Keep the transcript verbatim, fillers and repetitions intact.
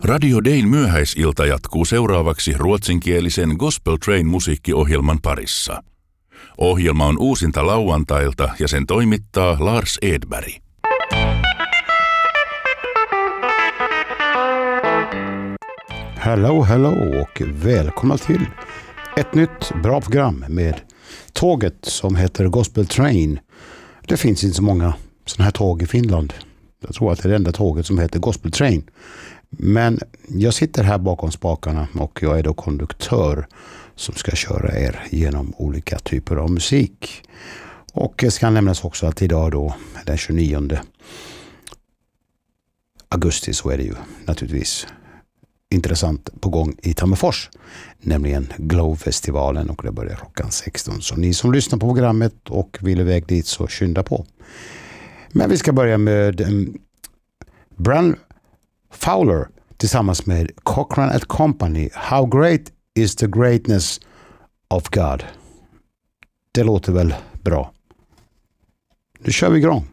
Radio Dayn myöhäisilta jatkuu seuraavaksi ruotsinkielisen Gospel Train musiikkiohjelman parissa. Ohjelma on uusinta lauantailta ja sen toimittaa Lars Edberg. Hello, hello och välkomna till ett nytt bra program med tåget som heter Gospel Train. Det finns inte så många sådana här tåg i Finland. Jag tror att det är det enda tåget som heter Gospel Train. Men jag sitter här bakom spakarna och jag är då konduktör som ska köra er genom olika typer av musik. Och det ska nämnas också att idag då den tjugonionde augusti så är det ju naturligtvis intressant på gång i Tammerfors, nämligen Glow-festivalen, och det börjar klockan sexton. Så ni som lyssnar på programmet och vill iväg dit så skynda på. Men vi ska börja med um, Bran Fowler tillsammans med Cochrane and Company. How great is the greatness of God? Det låter väl bra. Nu kör vi igång.